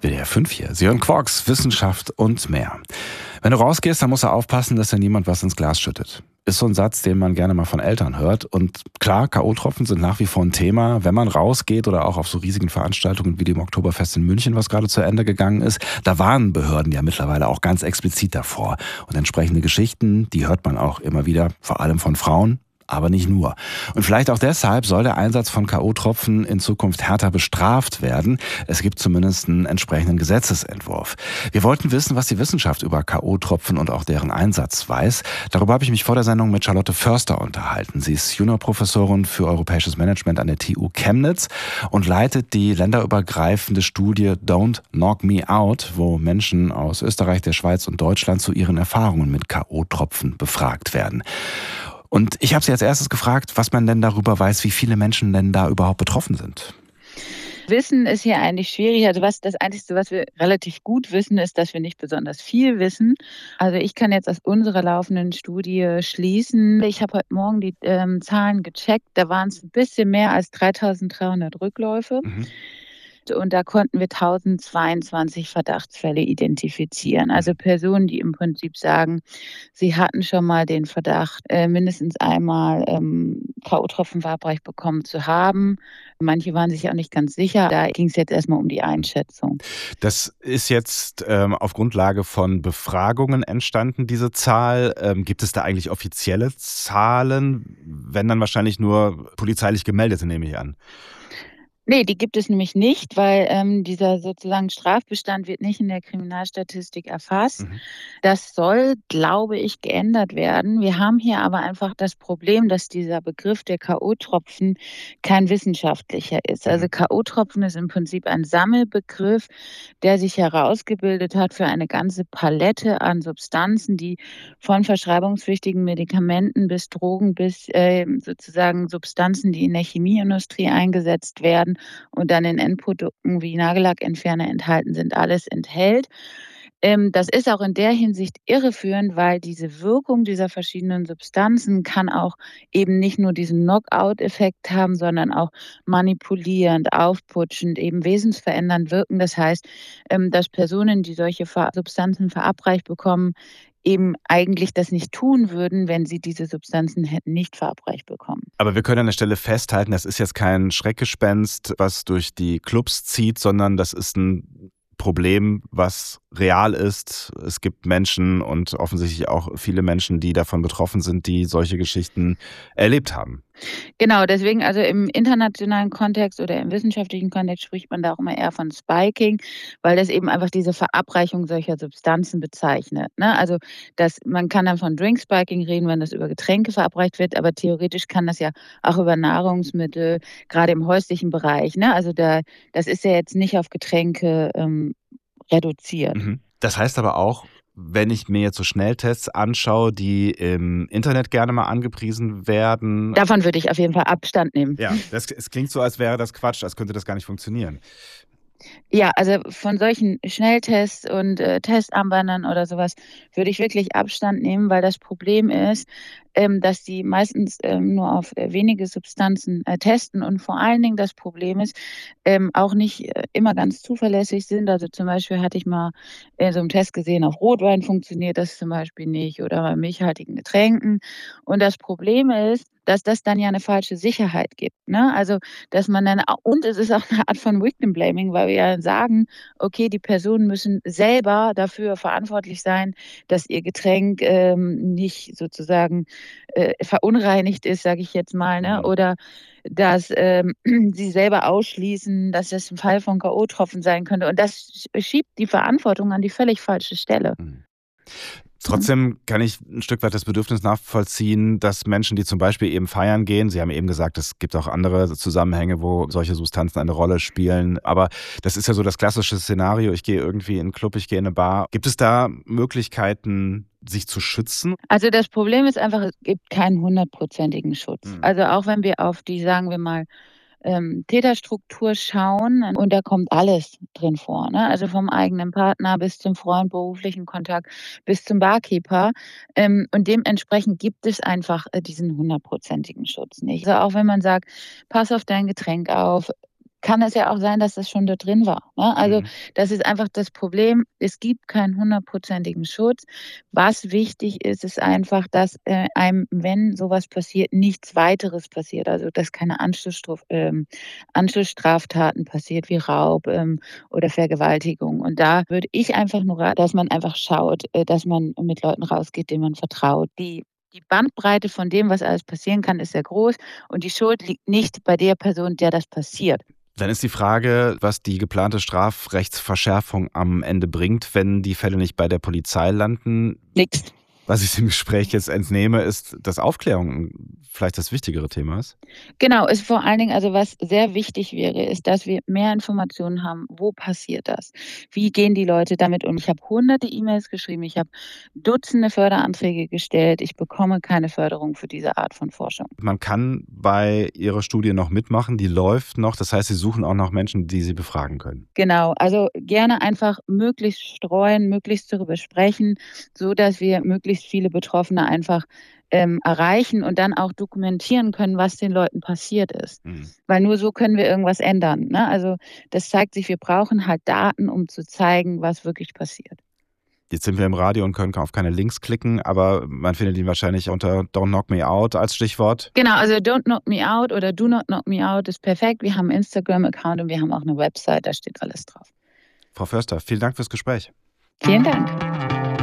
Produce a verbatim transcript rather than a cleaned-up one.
W D R fünf hier. Sie hören Quarks, Wissenschaft und mehr. Wenn du rausgehst, dann musst du aufpassen, dass dir niemand was ins Glas schüttet. Ist so ein Satz, den man gerne mal von Eltern hört. Und klar, K O-Tropfen sind nach wie vor ein Thema. Wenn man rausgeht oder auch auf so riesigen Veranstaltungen wie dem Oktoberfest in München, was gerade zu Ende gegangen ist, da warnen Behörden ja mittlerweile auch ganz explizit davor. Und entsprechende Geschichten, die hört man auch immer wieder, vor allem von Frauen. Aber nicht nur. Und vielleicht auch deshalb soll der Einsatz von K O-Tropfen in Zukunft härter bestraft werden. Es gibt zumindest einen entsprechenden Gesetzesentwurf. Wir wollten wissen, was die Wissenschaft über K O-Tropfen und auch deren Einsatz weiß. Darüber habe ich mich vor der Sendung mit Charlotte Förster unterhalten. Sie ist Juniorprofessorin für europäisches Management an der T U Chemnitz und leitet die länderübergreifende Studie Don't Knock Me Out, wo Menschen aus Österreich, der Schweiz und Deutschland zu ihren Erfahrungen mit K O-Tropfen befragt werden. Und ich habe sie als erstes gefragt, was man denn darüber weiß, wie viele Menschen denn da überhaupt betroffen sind. Wissen ist hier eigentlich schwierig. Also was das Einzige, was wir relativ gut wissen, ist, dass wir nicht besonders viel wissen. Also ich kann jetzt aus unserer laufenden Studie schließen. Ich habe heute Morgen die ähm, Zahlen gecheckt. Da waren es ein bisschen mehr als dreitausenddreihundert Rückläufe. Mhm. Und da konnten wir tausendzweiundzwanzig Verdachtsfälle identifizieren. Also Personen, die im Prinzip sagen, sie hatten schon mal den Verdacht, äh, mindestens einmal ähm, K O-Tropfen verabreicht bekommen zu haben. Manche waren sich auch nicht ganz sicher. Da ging es jetzt erstmal um die Einschätzung. Das ist jetzt ähm, auf Grundlage von Befragungen entstanden, diese Zahl. Ähm, gibt es da eigentlich offizielle Zahlen? Wenn dann wahrscheinlich nur polizeilich gemeldete, nehme ich an. Nee, die gibt es nämlich nicht, weil ähm, dieser sozusagen Strafbestand wird nicht in der Kriminalstatistik erfasst. Mhm. Das soll, glaube ich, geändert werden. Wir haben hier aber einfach das Problem, dass dieser Begriff der K O-Tropfen kein wissenschaftlicher ist. Also K O-Tropfen ist im Prinzip ein Sammelbegriff, der sich herausgebildet hat für eine ganze Palette an Substanzen, die von verschreibungspflichtigen Medikamenten bis Drogen bis äh, sozusagen Substanzen, die in der Chemieindustrie eingesetzt werden und dann in Endprodukten wie Nagellackentferner enthalten sind, alles enthält. Ähm, das ist auch in der Hinsicht irreführend, weil diese Wirkung dieser verschiedenen Substanzen kann auch eben nicht nur diesen Knockout-Effekt haben, sondern auch manipulierend, aufputschend, eben wesensverändernd wirken. Das heißt, ähm, dass Personen, die solche Substanzen verabreicht bekommen, eben eigentlich das nicht tun würden, wenn sie diese Substanzen hätten nicht verabreicht bekommen. Aber wir können an der Stelle festhalten, das ist jetzt kein Schreckgespenst, was durch die Clubs zieht, sondern das ist ein Problem, was real ist. Es gibt Menschen und offensichtlich auch viele Menschen, die davon betroffen sind, die solche Geschichten erlebt haben. Genau, deswegen also im internationalen Kontext oder im wissenschaftlichen Kontext spricht man da auch immer eher von Spiking, weil das eben einfach diese Verabreichung solcher Substanzen bezeichnet. Ne? Also das, man kann dann von Drink Spiking reden, wenn das über Getränke verabreicht wird, aber theoretisch kann das ja auch über Nahrungsmittel, gerade im häuslichen Bereich. Ne? Also da, das ist ja jetzt nicht auf Getränke ähm, reduziert. Mhm. Das heißt aber auch, wenn ich mir jetzt so Schnelltests anschaue, die im Internet gerne mal angepriesen werden. Davon würde ich auf jeden Fall Abstand nehmen. Ja, das, es klingt so, als wäre das Quatsch, als könnte das gar nicht funktionieren. Ja, also von solchen Schnelltests und äh, Testarmbändern oder sowas würde ich wirklich Abstand nehmen, weil das Problem ist, ähm, dass die meistens ähm, nur auf äh, wenige Substanzen äh, testen und vor allen Dingen das Problem ist, ähm, auch nicht äh, immer ganz zuverlässig sind. Also zum Beispiel hatte ich mal in so einem Test gesehen, auf Rotwein funktioniert das zum Beispiel nicht oder bei milchhaltigen Getränken. Und das Problem ist, dass das dann ja eine falsche Sicherheit gibt. Ne? Also, dass man dann, und es ist auch eine Art von Victim Blaming, weil wir ja sagen, okay, die Personen müssen selber dafür verantwortlich sein, dass ihr Getränk ähm, nicht sozusagen äh, verunreinigt ist, sage ich jetzt mal, ne? Oder dass ähm, sie selber ausschließen, dass das ein Fall von K O-Tropfen sein könnte. Und das schiebt die Verantwortung an die völlig falsche Stelle. Mhm. Trotzdem kann ich ein Stück weit das Bedürfnis nachvollziehen, dass Menschen, die zum Beispiel eben feiern gehen, Sie haben eben gesagt, es gibt auch andere Zusammenhänge, wo solche Substanzen eine Rolle spielen, aber das ist ja so das klassische Szenario, ich gehe irgendwie in einen Club, ich gehe in eine Bar. Gibt es da Möglichkeiten, sich zu schützen? Also das Problem ist einfach, es gibt keinen hundertprozentigen Schutz. Mhm. Also auch wenn wir auf die, sagen wir mal, ähm, Täterstruktur schauen und da kommt alles drin vor. Ne? Also vom eigenen Partner bis zum Freund, beruflichen Kontakt bis zum Barkeeper. Ähm, und dementsprechend gibt es einfach äh, diesen hundertprozentigen Schutz nicht. Also auch wenn man sagt, pass auf dein Getränk auf, kann es ja auch sein, dass das schon da drin war. Ne? Also mhm. das ist einfach das Problem. Es gibt keinen hundertprozentigen Schutz. Was wichtig ist, ist einfach, dass äh, einem, wenn sowas passiert, nichts weiteres passiert. Also dass keine Anschlussstraf, ähm, Anschlussstraftaten passiert wie Raub ähm, oder Vergewaltigung. Und da würde ich einfach nur raten, dass man einfach schaut, äh, dass man mit Leuten rausgeht, denen man vertraut. Die Die Bandbreite von dem, was alles passieren kann, ist sehr groß und die Schuld liegt nicht bei der Person, der das passiert. Dann ist die Frage, was die geplante Strafrechtsverschärfung am Ende bringt, wenn die Fälle nicht bei der Polizei landen. Nichts. Was ich dem Gespräch jetzt entnehme, ist, dass Aufklärung vielleicht das wichtigere Thema ist. Genau, ist vor allen Dingen, also was sehr wichtig wäre, ist, dass wir mehr Informationen haben, wo passiert das? Wie gehen die Leute damit um? Ich habe hunderte E-Mails geschrieben, ich habe Dutzende Förderanträge gestellt, ich bekomme keine Förderung für diese Art von Forschung. Man kann bei Ihrer Studie noch mitmachen, die läuft noch, das heißt, Sie suchen auch noch Menschen, die Sie befragen können. Genau, also gerne einfach möglichst streuen, möglichst darüber sprechen, so dass wir möglichst viele Betroffene einfach ähm, erreichen und dann auch dokumentieren können, was den Leuten passiert ist. Mhm. Weil nur so können wir irgendwas ändern. Ne? Also das zeigt sich, wir brauchen halt Daten, um zu zeigen, was wirklich passiert. Jetzt sind wir im Radio und können auf keine Links klicken, aber man findet ihn wahrscheinlich unter Don't Knock Me Out als Stichwort. Genau, also Don't Knock Me Out oder Do Not Knock Me Out ist perfekt. Wir haben einen Instagram-Account und wir haben auch eine Website, da steht alles drauf. Frau Förster, vielen Dank fürs Gespräch. Vielen Dank.